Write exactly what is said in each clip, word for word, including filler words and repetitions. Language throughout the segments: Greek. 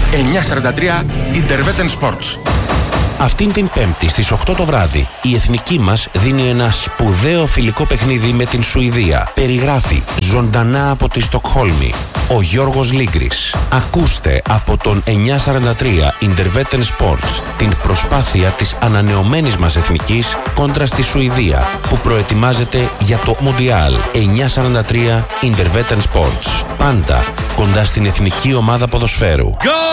εννιακόσια σαράντα τρία Intervetten Sports. Αυτήν την Πέμπτη στις οκτώ το βράδυ η εθνική μας δίνει ένα σπουδαίο φιλικό παιχνίδι με την Σουηδία. Περιγράφει ζωντανά από τη Στοκχόλμη ο Γιώργος Λίγκρης. Ακούστε από τον εννιακόσια σαράντα τρία Intervetten Sports την προσπάθεια της ανανεωμένης μας εθνικής κόντρα στη Σουηδία που προετοιμάζεται για το Μουντιάλ. εννιακόσια σαράντα τρία Intervetten Sports. Πάντα κοντά στην εθνική ομάδα ποδοσφαίρου.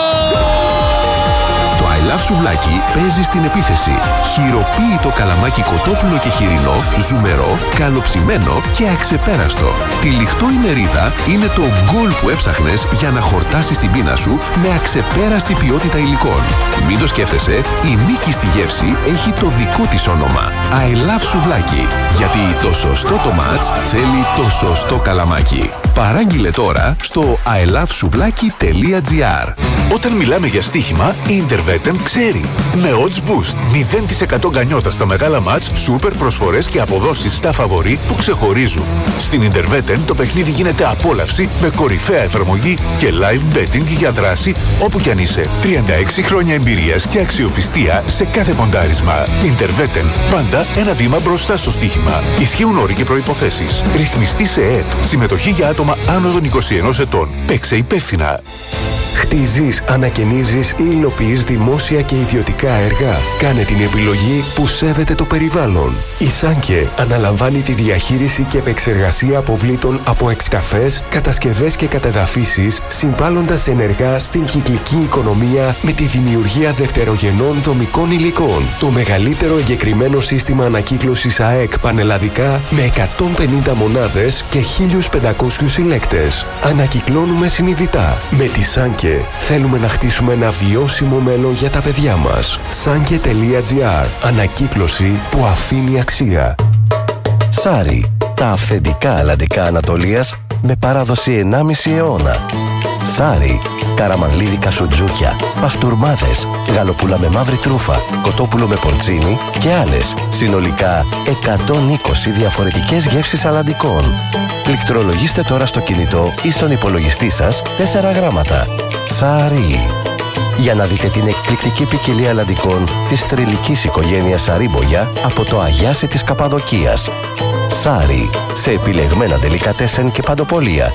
Το I Love Σουβλάκι παίζει στην επίθεση. Χειροποίητο καλαμάκι κοτόπουλο και χοιρινό, ζουμερό, καλοψημένο και αξεπέραστο. Τυλιχτό η μερίδα είναι το γκολ που έψαχνες για να χορτάσεις την πείνα σου με αξεπέραστη ποιότητα υλικών. Μην το σκέφτεσαι, η νίκη στη γεύση έχει το δικό της όνομα. I Love Σουβλάκι. Γιατί το σωστό το μάτς θέλει το σωστό καλαμάκι. Παράγγειλε τώρα στο άι λαβ σουβλάκι τελεία τζι άρ. Όταν μιλάμε για στοίχημα, η Intervetten ξέρει. Με odds boost, μηδέν τοις εκατό γκανιότα στα μεγάλα μάτς, σούπερ προσφορές και αποδόσεις στα φαβορί που ξεχωρίζουν. Στην Intervetten το παιχνίδι γίνεται απόλαυση με κορυφαία εφαρμογή και live betting για δράση όπου κι αν είσαι. τριάντα έξι χρόνια εμπειρίας και αξιοπιστία σε κάθε ποντάρισμα. Intervetten, πάντα ένα βήμα μπροστά στο στοίχημα. Ισχύουν όροι και προϋποθέσεις. Ρυθμιστή σε ΕΕΠ. Συμμετοχή για άτομα άνω των είκοσι ενός ετών. Παίξε υπεύθυνα. Χτίζεις, ανακαινίζεις ή υλοποιείς δημόσια και ιδιωτικά έργα. Κάνε την επιλογή που σέβεται το περιβάλλον. Η Σάνκε αναλαμβάνει τη διαχείριση και επεξεργασία αποβλήτων από εξκαφές, κατασκευές και κατεδαφίσεις, συμβάλλοντας ενεργά στην κυκλική οικονομία με τη δημιουργία δευτερογενών δομικών υλικών. Το μεγαλύτερο εγκεκριμένο σύστημα ανακύκλωσης ΑΕΚ πανελλαδικά με εκατόν πενήντα μονάδες και χίλιους πεντακόσιους συλλέκτες. Ανακυκλώνουμε συνειδητά. Με τη Σάνκε θέλουμε να χτίσουμε ένα βιώσιμο μέλλον για τα παιδιά μας. Σάνκε τελεία τζι άρ. Ανακύκλωση που αφήνει αξία. Σάρι. Τα αυθεντικά αλλαντικά Ανατολίας με παράδοση ενάμιση αιώνα. Σάρι. Καραμανλίδικα σουτζούκια, παστούρμάδες, γαλοπούλα με μαύρη τρούφα, κοτόπουλο με πορτσίνι και άλλες. Συνολικά εκατόν είκοσι διαφορετικές γεύσεις αλλαντικών. Πληκτρολογήστε τώρα στο κινητό ή στον υπολογιστή σας τέσσερα γράμματα. Σάρι. Για να δείτε την εκπληκτική ποικιλία αλλαντικών της θρυλικής οικογένειας Σαρίμπογια από το Αγιάσι της Καπαδοκίας. Σάρι. Σε επιλεγμένα ντελικατέσεν και παντοπολία.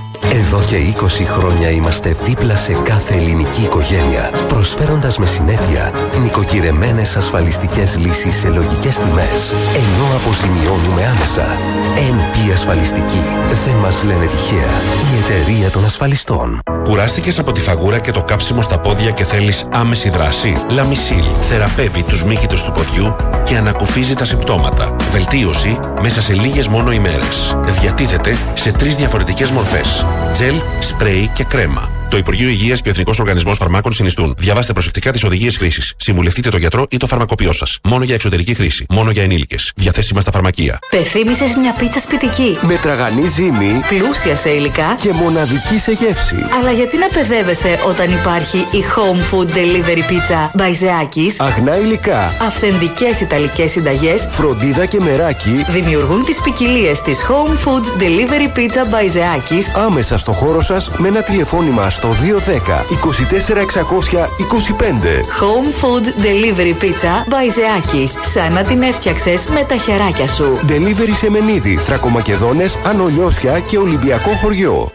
Εδώ και είκοσι χρόνια είμαστε δίπλα σε κάθε ελληνική οικογένεια, προσφέροντας με συνέπεια νοικοκυρεμένες ασφαλιστικές λύσεις σε λογικές τιμές, ενώ αποζημιώνουμε άμεσα. εν πι Ασφαλιστική. Δεν μας λένε τυχαία. Η εταιρεία των ασφαλιστών. Κουράστηκες από τη φαγούρα και το κάψιμο στα πόδια και θέλεις άμεση δράση? Λαμισίλ θεραπεύει τους μύκητους του ποδιού και ανακουφίζει τα συμπτώματα. Βελτίωση μέσα σε λίγες μόνο ημέρες. Διατίθεται σε τρεις διαφορετικές μορφές: τζελ, σπρέι και κρέμα. Το Υπουργείο Υγείας και ο Εθνικός Οργανισμός Φαρμάκων συνιστούν. Διαβάστε προσεκτικά τις οδηγίες χρήσης. Συμβουλευτείτε τον γιατρό ή το φαρμακοποιό σας. Μόνο για εξωτερική χρήση. Μόνο για ενήλικες. Διαθέσιμα στα φαρμακεία. Πεθύμησες μια πίτσα σπιτική. Με τραγανή ζύμη, Πλούσια σε υλικά και μοναδική σε γεύση. Αλλά γιατί να παιδεύεσαι όταν υπάρχει η Home Food Delivery Pizza by Zeakis? Αγνά υλικά, αυθεντικές ιταλικές συνταγές, φροντίδα και μεράκι δημιουργούν τις ποικιλίες της Home Food Delivery Pizza by Zeakis άμεσα στο χώρο σας με ένα τηλεφώνημα στο δύο δέκα είκοσι τέσσερα εξακόσια είκοσι πέντε. Home Food Delivery Pizza by Zeakis. Σαν να την έφτιαξες με τα χεράκια σου. Delivery σε Μενίδη, Θρακομακεδόνες, Άνω Λιώσια και Ολυμπιακό χωριό.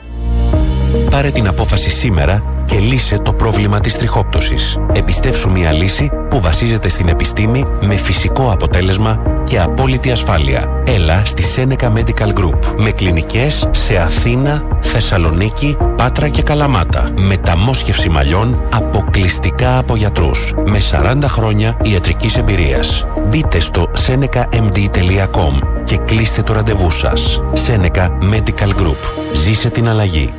Πάρε την απόφαση σήμερα και λύσε το πρόβλημα της τριχόπτωσης. Επιστεύσου μια λύση που βασίζεται στην επιστήμη με φυσικό αποτέλεσμα και απόλυτη ασφάλεια. Έλα στη Seneca Medical Group με κλινικές σε Αθήνα, Θεσσαλονίκη, Πάτρα και Καλαμάτα. Μεταμόσχευση μαλλιών αποκλειστικά από γιατρούς με σαράντα χρόνια ιατρικής εμπειρίας. Μπείτε στο seneca m d τελεία com και κλείστε το ραντεβού σας. Seneca Medical Group. Ζήσε την αλλαγή.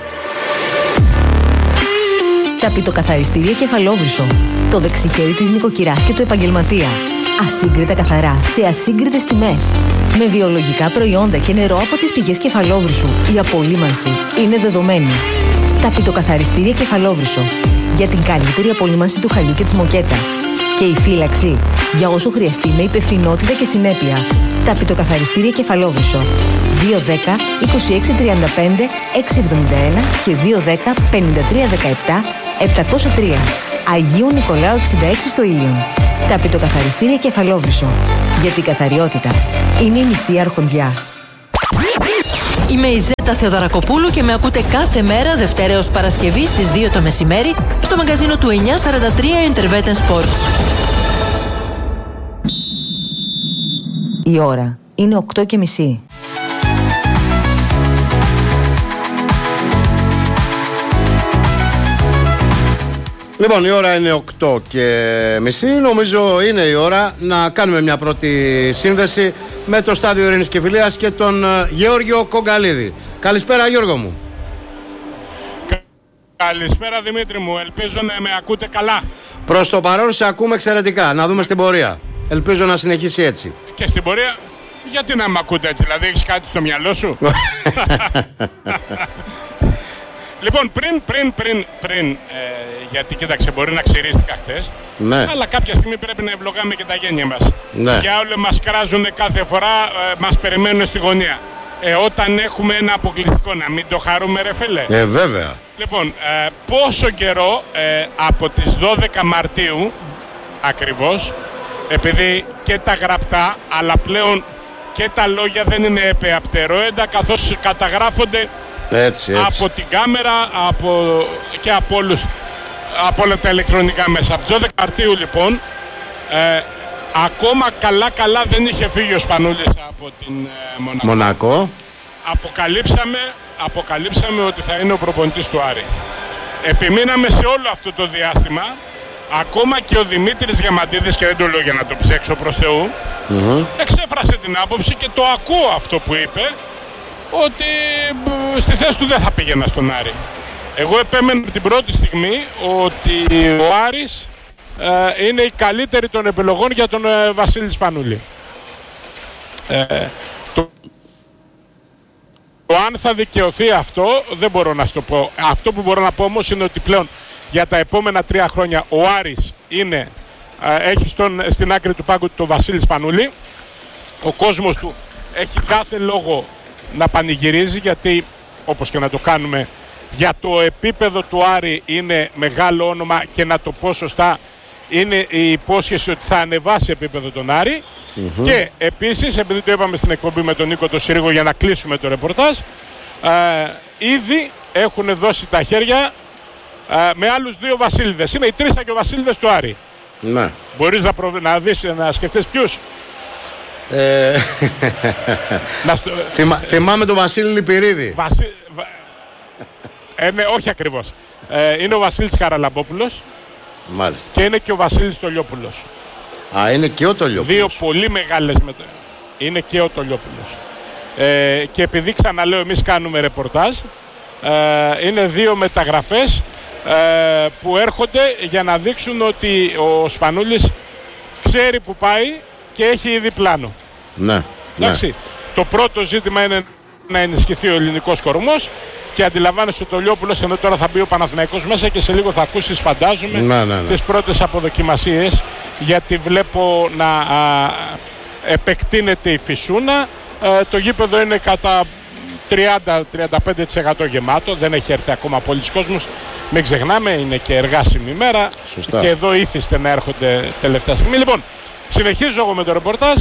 Ταπητοκαθαριστήρια Κεφαλόβρυσο. Το δεξιχέρι της νοικοκυράς και του επαγγελματία. Ασύγκριτα καθαρά, σε ασύγκριτες τιμές. Με βιολογικά προϊόντα και νερό από τις πηγές Κεφαλόβρυσου. Η απολύμανση είναι δεδομένη. Ταπητοκαθαριστήρια Κεφαλόβρυσο. Για την καλύτερη απολύμανση του χαλιού και της μοκέτας. Και η φύλαξη για όσο χρειαστεί με υπευθυνότητα και συνέπεια. Ταπητοκαθαριστήρια Κεφαλόβρυσο. δύο ένα μηδέν, είκοσι έξι τριάντα πέντε, εξακόσια εβδομήντα ένα και δύο ένα μηδέν, πενήντα τρία δεκαεπτά, επτακόσια τρία. Αγίου Νικολάου εξήντα έξι στο Ήλιον. Τα πιτοκαθαριστήρια Κεφαλόβρυσο. Γιατί η καθαριότητα είναι η μισή αρχοντιά. Είμαι η Ζέτα Θεοδωρακοπούλου και με ακούτε κάθε μέρα Δευτέρα έως Παρασκευή στις δύο το μεσημέρι στο μαγκαζίνο του εννιακόσια σαράντα τρία Intervetten Sports. Η ώρα είναι οκτώ και μισή. Λοιπόν, η ώρα είναι οκτώ και μισή. Νομίζω είναι η ώρα να κάνουμε μια πρώτη σύνδεση με το Στάδιο Ειρήνης και Φιλίας και τον Γεώργιο Κογκαλίδη. Καλησπέρα, Γιώργο μου. Καλησπέρα, Δημήτρη μου. Ελπίζω να με ακούτε καλά. Προς το παρόν σε ακούμε εξαιρετικά. Να δούμε στην πορεία. Ελπίζω να συνεχίσει έτσι. Και στην πορεία, γιατί να με ακούτε έτσι, δηλαδή έχεις κάτι στο μυαλό σου? Λοιπόν, πριν, πριν, πριν, πριν, ε, γιατί κοίταξε, μπορεί να ξηρίστηκα χτες, ναι. Αλλά κάποια στιγμή πρέπει να ευλογάμε και τα γένια μας. Ναι. Για όλοι μας κράζουν κάθε φορά, ε, μας περιμένουν στη γωνία. Ε, όταν έχουμε ένα αποκλειστικό, να μην το χαρούμε, ρε φίλε. Ε, βέβαια. Λοιπόν, ε, πόσο καιρό, ε, από τις δώδεκα Μαρτίου, ακριβώς, επειδή και τα γραπτά, αλλά πλέον και τα λόγια δεν είναι επεαπτερόεντα, καθώς καταγράφονται έτσι, έτσι. από την κάμερα από, και από, όλους, από όλα τα ηλεκτρονικά μέσα. Από τις δώδεκα Μαρτίου λοιπόν, ε, ακόμα καλά καλά δεν είχε φύγει ο Σπανούλης από την ε, Μονακό. Μονακό. Αποκαλύψαμε, αποκαλύψαμε ότι θα είναι ο προπονητής του Άρη. Επιμείναμε σε όλο αυτό το διάστημα. Ακόμα και ο Δημήτρης Διαμαντίδης, και δεν το λέω για να το ψέξω προς Θεού, mm-hmm. εξέφρασε την άποψη και το ακούω αυτό που είπε, ότι στη θέση του δεν θα πήγαινα στον Άρη. Εγώ επέμενα την πρώτη στιγμή ότι ο Άρης ε, είναι η καλύτερη των επιλογών για τον ε, Βασίλη Σπανούλη. Ε, το, το αν θα δικαιωθεί αυτό δεν μπορώ να σου το πω. Αυτό που μπορώ να πω όμως είναι ότι πλέον για τα επόμενα τρία χρόνια ο Άρης είναι, ε, έχει στον, στην άκρη του πάγκου τον Βασίλη Σπανούλη. Ο κόσμος του έχει κάθε λόγο να πανηγυρίζει, γιατί όπως και να το κάνουμε, για το επίπεδο του Άρη είναι μεγάλο όνομα, και να το πω σωστά, είναι η υπόσχεση ότι θα ανεβάσει επίπεδο τον Άρη. Mm-hmm. Και επίσης, επειδή το είπαμε στην εκπομπή με τον Νίκο το Συρίγο για να κλείσουμε το ρεπορτάζ, ε, ήδη έχουν δώσει τα χέρια ε, με άλλους δύο Βασίλειδες. Είναι οι τρεις Αγιοβασίλειδες του Άρη. Ναι. Μπορείς να, προβ... να δεις, να σκεφτείς ποιους? Ε... στο... Θυμά... Θυμάμαι τον Βασίλη Λιπηρίδη. Βασί... Ε, ναι, όχι ακριβώς. Ε, είναι ο Βασίλης Χαραλαμπόπουλος. Μάλιστα. Και είναι και ο Βασίλης Τολιόπουλος. Α, είναι και ο Τολιόπουλος. Δύο πολύ μεγάλες μετα... Είναι και ο Τολιόπουλος. Ε, και επειδή ξαναλέω, εμείς κάνουμε ρεπορτάζ, ε, είναι δύο μεταγραφές ε, που έρχονται για να δείξουν ότι ο Σπανούλης ξέρει που πάει και έχει ήδη πλάνο. Ναι. Εντάξει. Ναι. Το πρώτο ζήτημα είναι να ενισχυθεί ο ελληνικός κορμός, και αντιλαμβάνεσαι ότι ο Τολιόπουλος, ενώ τώρα θα μπει ο Παναθηναϊκός μέσα και σε λίγο θα ακούσεις, φαντάζομαι, ναι, ναι, ναι. τις πρώτες αποδοκιμασίες, γιατί βλέπω να α, επεκτείνεται η φυσούνα. Ε, το γήπεδο είναι κατά τριάντα με τριάντα πέντε τοις εκατό γεμάτο, δεν έχει έρθει ακόμα πολλοί κόσμος. Μην ξεχνάμε, είναι και εργάσιμη ημέρα. Σωστά. Και εδώ ήθιστε να έρχονται τελευταία στιγμή. Λοιπόν, συνεχίζω εγώ με το ρεπορτάζ.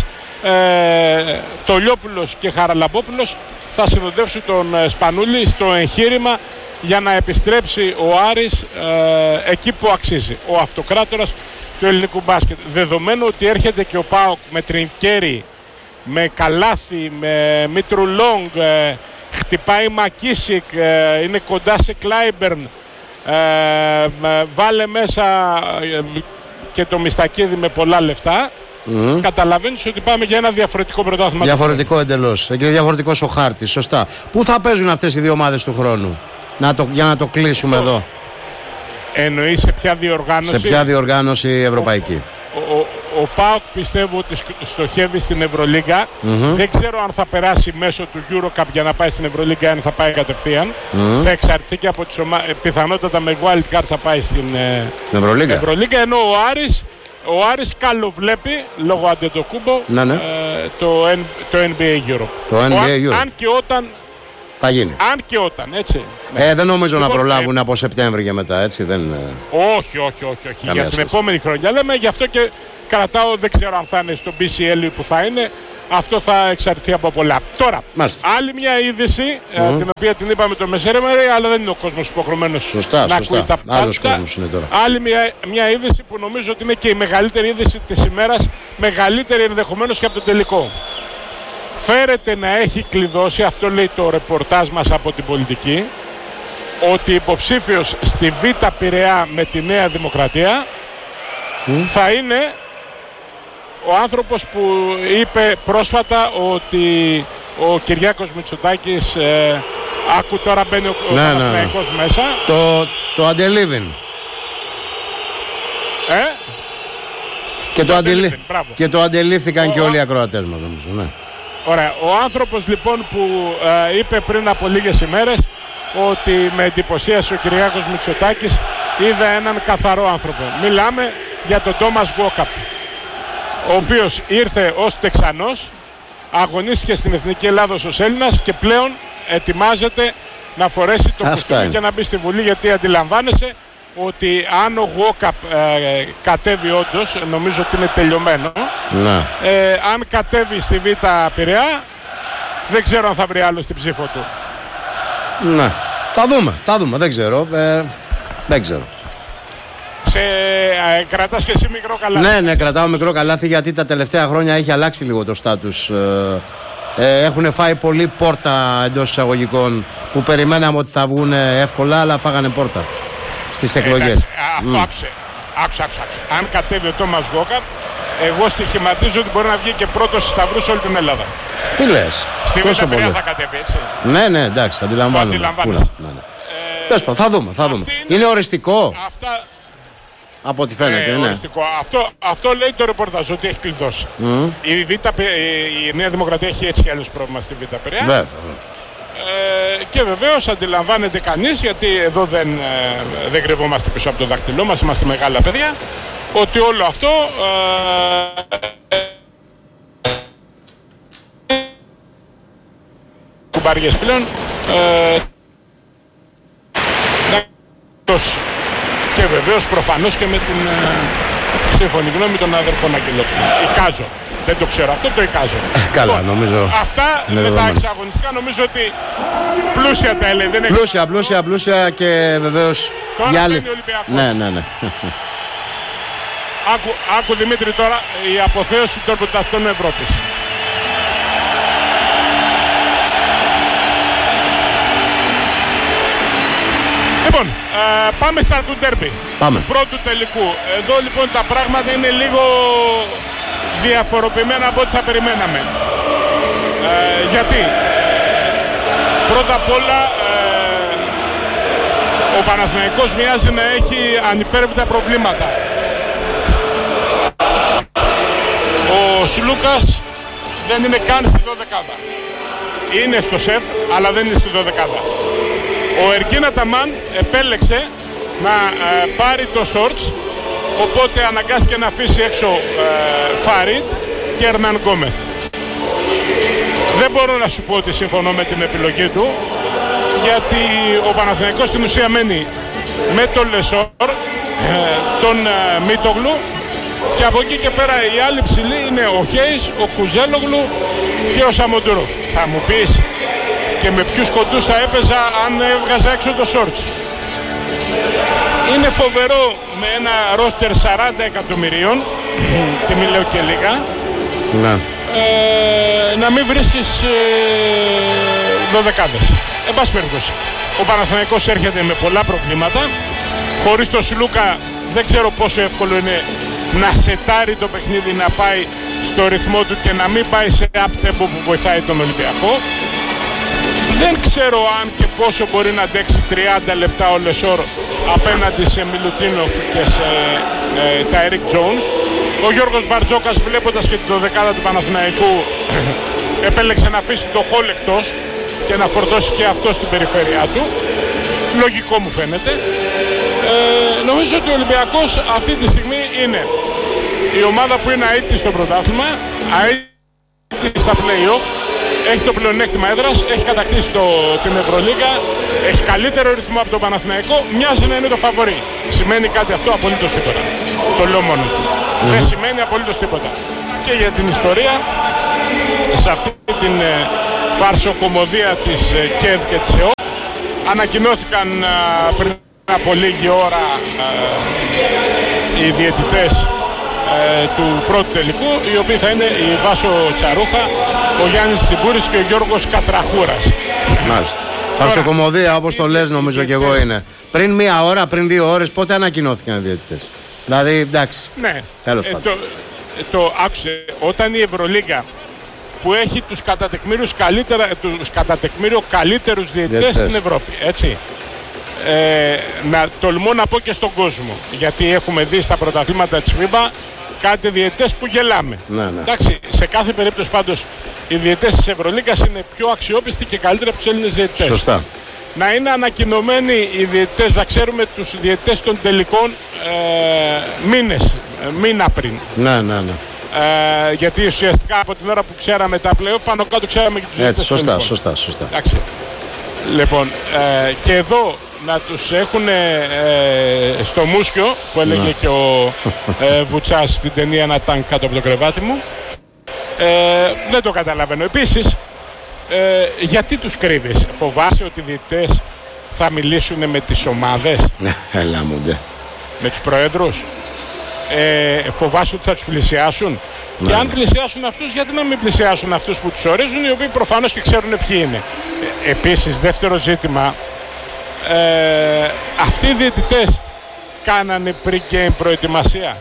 Ε, Τολιόπουλος και Χαραλαμπόπουλος θα συνοδεύσουν τον ε, Σπανούλη στο εγχείρημα για να επιστρέψει ο Άρης ε, εκεί που αξίζει, ο αυτοκράτορας του ελληνικού μπάσκετ. Δεδομένου ότι έρχεται και ο ΠΑΟΚ με Τρινκέρι, με Καλάθι, με Μητρουλόγκ, ε, χτυπάει Μακίσικ, ε, είναι κοντά σε Κλάιμπερν, ε, βάλε μέσα ε, και το Μιστακίδη με πολλά λεφτά. Mm-hmm. Καταλαβαίνεις ότι πάμε για ένα διαφορετικό πρωτάθλημα. Διαφορετικό εντελώς. Και διαφορετικός ο χάρτης. Σωστά. Πού θα παίζουν αυτές οι δύο ομάδες του χρόνου, να το, για να το κλείσουμε oh. εδώ? Εννοείς σε ποια διοργάνωση? Σε ποια διοργάνωση ευρωπαϊκή? Ο, ο, ο, ο ΠΑΟΚ πιστεύω ότι στοχεύει στην Ευρωλίγκα. Mm-hmm. Δεν ξέρω αν θα περάσει μέσω του EuroCup για να πάει στην Ευρωλίγκα, αν θα πάει κατευθείαν. Mm-hmm. Θα εξαρτηθεί και από τις ομάδες. Πιθανότατα με wildcard θα πάει στην, στην Ευρωλίγκα. Ευρωλίγκα. Ενώ ο Άρης ο Άρης καλοβλέπει λόγω Αντετοκούμπο ναι, ναι. ε, το, N, το N B A Europe. Το N B A Europe. Αν, αν και όταν. Θα γίνει. Αν και όταν, έτσι. Ε, δεν νομίζω λοιπόν, να προλάβουν ε, από Σεπτέμβρη και μετά, έτσι. Δεν... Όχι, όχι, όχι. όχι. Για την επόμενη χρονιά λέμε, γι' αυτό και κρατάω, δεν ξέρω αν θα είναι στο μπι σι ελ που θα είναι. Αυτό θα εξαρτηθεί από πολλά. Τώρα, Μάλιστα. άλλη μια είδηση, Mm-hmm. ε, την οποία την είπαμε το μεσαίρεμερι, αλλά δεν είναι ο κόσμος υποχρεωμένος σωστά, να σωστά. ακούει τα πάντα. Άλλος κόσμος είναι τώρα. Άλλη μια, μια είδηση που νομίζω ότι είναι και η μεγαλύτερη είδηση της ημέρας, μεγαλύτερη ενδεχομένως και από το τελικό. Φέρεται να έχει κλειδώσει, αυτό λέει το ρεπορτάζ μας από την πολιτική, ότι υποψήφιος στη Β' Πειραιά με τη Νέα Δημοκρατία mm. θα είναι ο άνθρωπος που είπε πρόσφατα ότι ο Κυριάκος Μητσοτάκης, ε, άκου τώρα μπαίνει ο, ναι, ο Παναθηναϊκός ναι, ναι. μέσα. Το, το αντελίβιν. Ε? Και το, το, αντιλή... και το αντελήφθηκαν ο, και όλοι οι ακροατές μας νομίζω, ναι. Ωραία. Ο άνθρωπος λοιπόν που ε, είπε πριν από λίγες ημέρες ότι με εντυπωσίασε ο Κυριάκος Μητσοτάκης, είδα έναν καθαρό άνθρωπο. Μιλάμε για τον Τόμας Γουόκαπ, ο οποίος ήρθε ως Τεξανός, αγωνίστηκε στην Εθνική Ελλάδος ως Έλληνας και πλέον ετοιμάζεται να φορέσει το κουστούμι και να μπει στη Βουλή, γιατί αντιλαμβάνεσαι ότι αν ο Γουόκαπ ε, κατέβει όντως, νομίζω ότι είναι τελειωμένο, ναι. ε, αν κατέβει στη Β' Πειραιά, δεν ξέρω αν θα βρει άλλο στην ψήφο του. Ναι, θα δούμε, θα δούμε, δεν ξέρω, ε, δεν ξέρω. Σε ε, κρατάς και εσύ μικρό καλάθι? Ναι, ναι, κρατάω μικρό καλάθι, γιατί τα τελευταία χρόνια έχει αλλάξει λίγο το στάτους. Ε, ε, έχουν φάει πολύ πόρτα εντός εισαγωγικών που περιμέναμε ότι θα βγουν εύκολα, αλλά φάγανε πόρτα στις εκλογές. Εντάξει, αυτό mm. άκουσε. Άκουσε, άκουσε, άκουσε. Αν κατέβει ο Τόμας Γουόκαπ, εγώ στοιχηματίζω ότι μπορεί να βγει και πρώτος στους σταυρούς σε όλη την Ελλάδα. Τι λες? Στη Β' Πειραιά θα κατέβει, έτσι. Ναι, ναι, εντάξει, αντιλαμβάνομαι. Ναι, ναι. Ε, Τέσπα, θα δούμε, θα δούμε. Είναι, είναι οριστικό. Αυτά... Από ό,τι φαίνεται, ε, ναι. Οριστικό. Αυτό, αυτό λέει το ρεπορτάζ, ότι έχει κλειδώσει. Mm. Η, Β, η Νέα Δημοκρατία έχει έτσι κι αλλιώς πρόβλημα στη Β' Πειραιά. Βέβαια. Ε, και βεβαίως αντιλαμβάνεται κανείς, γιατί εδώ δεν, ε, δεν κρυβόμαστε πίσω από το δάχτυλό μας, είμαστε μεγάλα παιδιά, ότι όλο αυτό ε, ε, κουμπαριές πλέον ε, και βεβαίως προφανώς και με την ε, σύμφωνη γνώμη των αδερφών Αγγελόπουλων. Εικάζω. Δεν το ξέρω αυτό, το εικάζω. Καλά, λοιπόν, νομίζω. Αυτά με τα εξαγωνιστικά νομίζω ότι πλούσια τα έλεγε. Δεν πλούσια, έχει... πλούσια, πλούσια και βεβαίως για άλλη. Ναι, ναι, ναι. Άκου, άκου Δημήτρη τώρα η αποθέωση των πρωταθλητών Ευρώπης. Λοιπόν, ε, πάμε στα του ντέρμπι. Πάμε. Πρώτου τελικού. Εδώ λοιπόν τα πράγματα είναι λίγο διαφοροποιημένα από ό,τι θα περιμέναμε. Ε, γιατί πρώτα απ' όλα ε, ο Παναθηναϊκός μοιάζει να έχει ανυπέρβλητα προβλήματα. Ο Σλούκας δεν είναι καν στη δωδεκάδα. Είναι στο σεφ, αλλά δεν είναι στη δωδεκάδα. Ο Ερκίν Αταμάν επέλεξε να ε, πάρει το shorts, οπότε αναγκάστηκε να αφήσει έξω ε, Φαρίτ και Ερνάν Γκόμεθ. Δεν μπορώ να σου πω ότι συμφωνώ με την επιλογή του, γιατί ο Παναθηναϊκός στην ουσία μένει με τον Λεσόρ, ε, τον ε, Μίτογλου, και από εκεί και πέρα η άλλη ψηλή είναι ο Χέις, ο Κουζέλογλου και ο Σαμοντούροφ. Θα μου πεις, και με ποιους κοντούς θα έπαιζα αν έβγαζα έξω το shorts? Είναι φοβερό με ένα ρόστερ σαράντα εκατομμυρίων, και μη λέω και λίγα, να, ε, να μην βρίσκεις ε, δωδεκάδες. Εν πάση περιπτώσει, ο Παναθηναϊκός έρχεται με πολλά προβλήματα. Χωρίς το Σλούκα δεν ξέρω πόσο εύκολο είναι να σετάρει το παιχνίδι, να πάει στο ρυθμό του και να μην πάει σε up tempo που βοηθάει τον Ολυμπιακό. Δεν ξέρω αν και πόσο μπορεί να αντέξει τριάντα λεπτά ο Λεσόρ απέναντι σε Μιλουτίνοφ και σε ε, Τάιρικ Τζόουνς. Ο Γιώργος Μπαρτζόκας, βλέποντας και τη δωδεκάδα του Παναθηναϊκού, επέλεξε να αφήσει το Χολ εκτός και να φορτώσει και αυτό στην περιφέρειά του. Λογικό μου φαίνεται. Ε, νομίζω ότι ο Ολυμπιακός αυτή τη στιγμή είναι η ομάδα που είναι αίτητη στο πρωτάθλημα, αίτητη στα play-off, έχει το πλεονέκτημα έδρας, έχει κατακτήσει το, την Ευρωλίγα, έχει καλύτερο ρυθμό από τον Παναθηναϊκό, μοιάζει να είναι το φαβορί. Σημαίνει κάτι αυτό? Απολύτως τίποτα. Το λέω μόνο του. Mm-hmm. Δεν σημαίνει απολύτως τίποτα. Και για την ιστορία, σε αυτή την ε, φαρσοκομωδία της ε, ΚΕΔ και της ΕΟ, ανακοινώθηκαν ε, πριν από λίγη ώρα ε, οι διαιτητές ε, του πρώτου τελικού, οι οποίοι θα είναι η Βάσο Τσαρούχα, ο Γιάννης Τσιμπούρης και ο Γιώργος Κατραχούρας. Μάλιστα. Φαρσοκομωδία, όπως το λες, νομίζω και εγώ είναι. Πριν μία ώρα, πριν δύο ώρες, πότε ανακοινώθηκαν οι διαιτητές? Δηλαδή, εντάξει. Ναι. Τέλος ε, πάντων. το, το άκουσε, όταν η Ευρωλίγκα, που έχει τους κατά τεκμήριο καλύτερα, τους κατά τεκμήριο καλύτερους διαιτητές στην Ευρώπη, έτσι. Ε, να τολμώ να πω και στον κόσμο, γιατί έχουμε δει στα πρωταθλήματα της φίμπα κάτι διαιτητές που γελάμε. Ναι, ναι. Εντάξει, σε κάθε περίπτωση πάντως οι διαιτητές της Ευρωλίγκας είναι πιο αξιόπιστοι και καλύτερα από τους Έλληνες διαιτητές. Σωστά. Να είναι ανακοινωμένοι οι διαιτητές, να ξέρουμε τους διαιτητές των τελικών ε, μήνες, ε, μήνα πριν. Ναι, ναι, ναι. Ε, γιατί ουσιαστικά από την ώρα που ξέραμε τα play-off, πάνω κάτω ξέραμε και τους διαιτητές. Έτσι, σωστά, των σωστά, σωστά. Εντάξει. Λοιπόν, ε, και εδώ να τους έχουν ε, στο μούσκιο, που έλεγε ναι. και ο ε, Βουτσάς στην ταινία «Ένα τάγκ κάτω από το κρεβάτι μου». Ε, δεν το καταλαβαίνω. Επίσης, ε, γιατί τους κρύβεις? Φοβάσαι ότι οι διαιτητές θα μιλήσουν με τις ομάδες? Έλα μου ντε. Με τους προέδρους? Ε, φοβάσαι ότι θα τους πλησιάσουν? Ναι, και αν ναι. πλησιάσουν αυτούς, γιατί να μην πλησιάσουν αυτούς που τους ορίζουν, οι οποίοι προφανώς και ξέρουν ποιοι είναι? Ε, επίσης, δεύτερο ζήτημα, ε, αυτοί οι διαιτητές κάνανε pre-game προετοιμασία?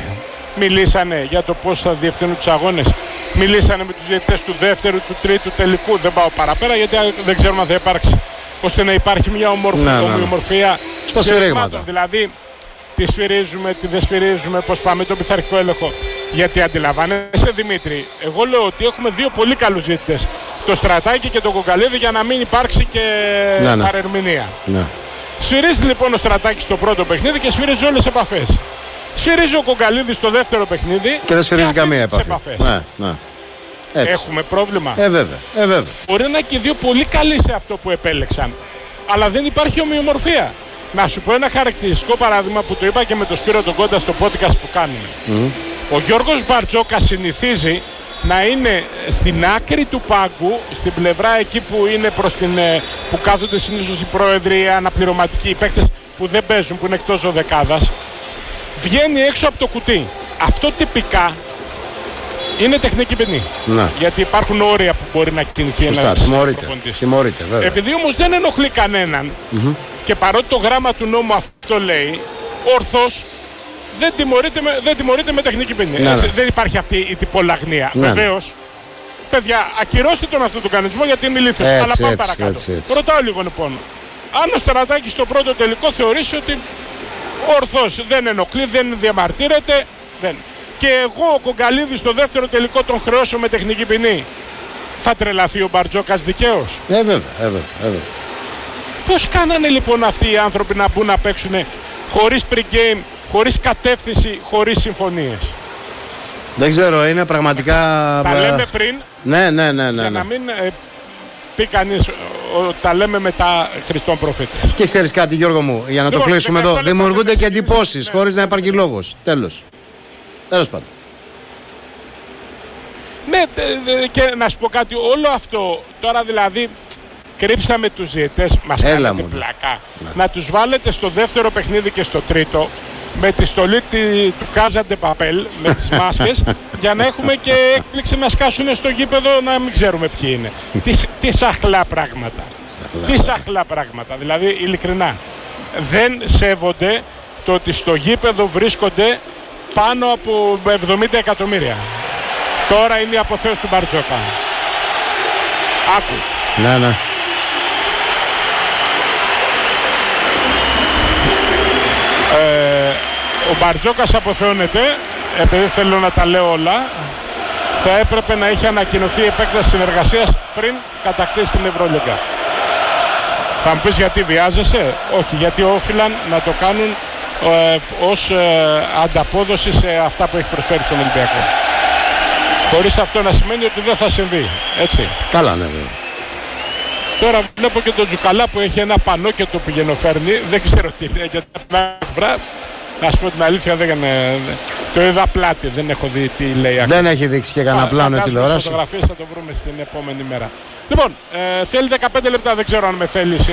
Μιλήσανε για το πώς θα διευθύνουν τους αγώνες? Μιλήσανε με τους διαιτητές του δεύτερου, του τρίτου τελικού? Δεν πάω παραπέρα, γιατί δεν ξέρουμε αν θα υπάρξει, ώστε να υπάρχει μια ομορφία, ναι, ναι, ναι. ομορφία στα σφυρίγματα. Δηλαδή, τι σφυρίζουμε, τι δεν σφυρίζουμε, πώς πάμε τον πειθαρχικό έλεγχο. Γιατί αντιλαμβάνεσαι, Δημήτρη, εγώ λέω ότι έχουμε δύο πολύ καλούς διαιτητές, το Στρατάκη και το Κογκαλίδη, για να μην υπάρξει και ναι, ναι. παρερμηνία. Ναι. Σφυρίζει λοιπόν ο Στρατάκης στο πρώτο παιχνίδι και σφυρίζει όλες τις επαφές. Σφυρίζει ο Κογκαλίδης στο δεύτερο παιχνίδι και δεν σφυρίζει καμία επαφή. Ναι, ναι. Έχουμε πρόβλημα. Ε, βέβαια. Ε, βέβαια. Μπορεί να είναι και δύο πολύ καλοί σε αυτό που επέλεξαν, αλλά δεν υπάρχει ομοιομορφία. Να σου πω ένα χαρακτηριστικό παράδειγμα που το είπα και με τον Σπύρο τον Κόντα στο podcast που κάνουμε. Mm. Ο Γιώργος Μπαρτζόκας συνηθίζει να είναι στην άκρη του πάγκου, στην πλευρά εκεί που είναι προς την, που κάθονται συνήθως οι πρόεδροι, οι αναπληρωματικοί, οι παίκτες που δεν παίζουν, που είναι εκτός δεκάδας. Βγαίνει έξω από το κουτί. Αυτό τυπικά είναι τεχνική ποινή. Ναι. Γιατί υπάρχουν όρια που μπορεί να κινηθεί ένας προπονητής. Τιμωρείται, βέβαια. Επειδή όμως δεν ενοχλεί κανέναν, mm-hmm. και παρότι το γράμμα του νόμου αυτό λέει, ορθώς δεν τιμωρείται με, δεν τιμωρείται με τεχνική ποινή. Ναι, ναι. Δεν υπάρχει αυτή η τυπολαγνία. Ναι, βεβαίως, ναι. παιδιά, ακυρώστε τον αυτό τον κανονισμό, γιατί είναι ηλίθιος. Αλλά πάμε έτσι, παρακάτω. Έτσι, έτσι. Ρωτάω λίγο λοιπόν. Αν ο Στρατάκης στο πρώτο τελικό θεωρήσει ότι ορθώς δεν ενοχλεί, δεν διαμαρτύρεται, δεν. Και εγώ ο Κογκαλίδης στο δεύτερο τελικό τον χρεώσω με τεχνική ποινή, θα τρελαθεί ο Μπαρτζόκας δικαίως? Ε, βέβαια, ε, βέβαια, ε, βέβαια. Πώς κάνανε λοιπόν αυτοί οι άνθρωποι να μπουν να παίξουν χωρίς pre-game, χωρίς κατεύθυνση, χωρίς συμφωνίες? Δεν ξέρω, είναι πραγματικά... Τα λέμε πριν, ναι, ναι, ναι, ναι, για ναι. να μην ε, πει κανείς, ο, τα λέμε μετά Χριστόν προφήτες. Και ξέρεις κάτι, Γιώργο μου, για να λοιπόν, το κλείσουμε εδώ, δημιουργούνται και εντυπώσεις ναι. χωρίς να υπάρχει λόγος. Τέλος. Τέλος πάντων. Ναι, και να σου πω κάτι, όλο αυτό τώρα δηλαδή... Κρύψαμε τους διαιτές, μας κάνετε πλάκα. Ναι. Να τους βάλετε στο δεύτερο παιχνίδι και στο τρίτο με τη στολή του Κάζαντε Παπέλ, με τις μάσκες, για να έχουμε και έκπληξη να σκάσουν στο γήπεδο, να μην ξέρουμε ποιοι είναι. τι, τι σαχλά πράγματα. τι σαχλά πράγματα. Δηλαδή, ειλικρινά, δεν σέβονται το ότι στο γήπεδο βρίσκονται πάνω από εβδομήντα εκατομμύρια. Τώρα είναι η αποθέωση του Μπαρτζόκα. Άκου. Ναι, ναι. Ε, ο Μπαρτζόκας αποθεώνεται, επειδή θέλω να τα λέω όλα, θα έπρεπε να είχε ανακοινωθεί η επέκταση συνεργασίας πριν κατακτήσει την Ευρωλίγκα. Θα μου πεις γιατί βιάζεσαι? Όχι, γιατί όφυλαν να το κάνουν ε, ως ε, ανταπόδοση σε αυτά που έχει προσφέρει στον Ολυμπιακό. Χωρίς αυτό να σημαίνει ότι δεν θα συμβεί, έτσι. Καλά, ναι, βέβαια. Τώρα βλέπω και τον Τζουκαλά που έχει ένα πανό και το πηγαινοφέρνει. Δεν ξέρω τι είναι, γιατί βρά, ας πούμε την αλήθεια, δεν, το είδα πλάτη, δεν έχω δει τι λέει. Δεν έχει δείξει και κανένα πλάνο η τηλεόραση. Φωτογραφίες θα το βρούμε στην επόμενη μέρα. Λοιπόν, ε, θέλει δεκαπέντε λεπτά, δεν ξέρω αν με θέλει.